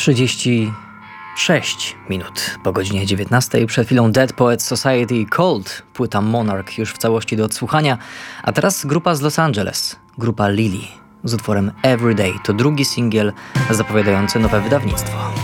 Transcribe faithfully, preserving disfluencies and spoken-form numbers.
trzydzieści sześć minut po godzinie dziewiętnastej. Przed chwilą Dead Poets Society Cold, płyta Monarch już w całości do odsłuchania. A teraz grupa z Los Angeles, grupa Lily z utworem Everyday. To drugi singiel zapowiadający nowe wydawnictwo.